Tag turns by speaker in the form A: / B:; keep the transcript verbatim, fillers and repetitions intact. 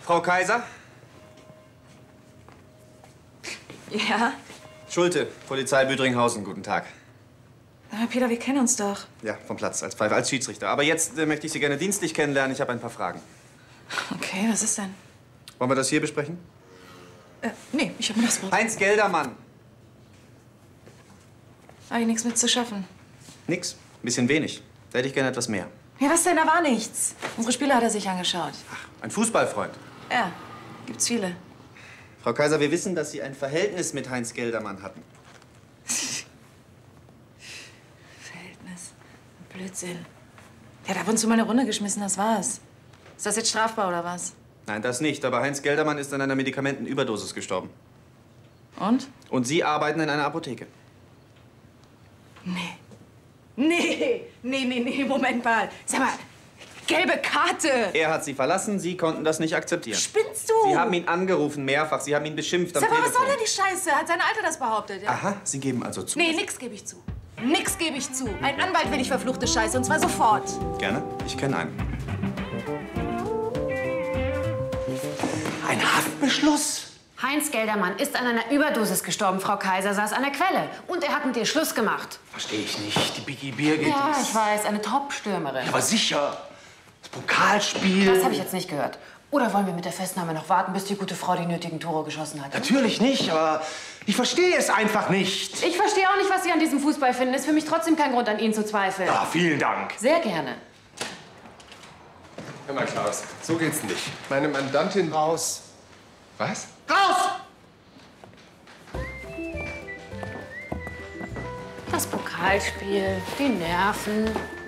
A: Frau Kaiser?
B: Ja?
A: Schulte, Polizei Büdringhausen, guten Tag.
B: Aber Peter, wir kennen uns doch.
A: Ja, vom Platz, als Pfeife, als Schiedsrichter. Aber jetzt äh, möchte ich Sie gerne dienstlich kennenlernen. Ich habe ein paar Fragen.
B: Okay, was ist denn?
A: Wollen wir das hier besprechen?
B: Äh, nee, ich habe mir das Wort.
A: Heinz Geldermann.
B: Habe ich nichts mit zu schaffen.
A: Nix, ein bisschen wenig. Da hätte ich gerne etwas mehr.
B: Ja, was denn? Da war nichts. Unsere Spiele hat er sich angeschaut.
A: Ach, ein Fußballfreund.
B: Ja, gibt's viele.
A: Frau Kaiser, wir wissen, dass Sie ein Verhältnis mit Heinz Geldermann hatten.
B: Verhältnis? Blödsinn. Der hat ab und zu mal eine Runde geschmissen, das war's. Ist das jetzt strafbar oder was?
A: Nein, das nicht. Aber Heinz Geldermann ist an einer Medikamentenüberdosis gestorben.
B: Und?
A: Und Sie arbeiten in einer Apotheke.
B: Nee. Nee, nee, nee, nee, Moment mal. Sag mal, gelbe Karte.
A: Er hat Sie verlassen, Sie konnten das nicht akzeptieren.
B: Spinnst du?
A: Sie haben ihn angerufen, mehrfach. Sie haben ihn beschimpft am
B: Sag mal, was
A: Telefon.
B: soll denn die Scheiße? Hat seine Alte das behauptet, ja?
A: Aha, Sie geben also zu.
B: Nee, nix gebe ich zu. Nix gebe ich zu. Ein Anwalt will ich verfluchte Scheiße, und zwar sofort.
A: Gerne. Ich kenne einen.
C: Ein Haftbeschluss?
D: Heinz Geldermann ist an einer Überdosis gestorben. Frau Kaiser saß an der Quelle. Und er hat mit ihr Schluss gemacht.
C: Verstehe ich nicht. Die Biggie Birgit
D: Ja,
C: ist...
D: ich weiß, eine Top-Stürmerin.
C: Ja, aber sicher. Das Pokalspiel...
D: Das habe ich jetzt nicht gehört. Oder wollen wir mit der Festnahme noch warten, bis die gute Frau die nötigen Tore geschossen hat?
C: Natürlich nicht, aber ich verstehe es einfach nicht.
D: Ich verstehe auch nicht, was Sie an diesem Fußball finden. Ist für mich trotzdem kein Grund, an Ihnen zu zweifeln.
C: Ah, vielen Dank.
D: Sehr gerne.
E: Hör mal, Klaus, so geht's nicht. Meine Mandantin...
F: Raus.
E: Was?
C: Raus!
D: Das Pokalspiel, die Nerven.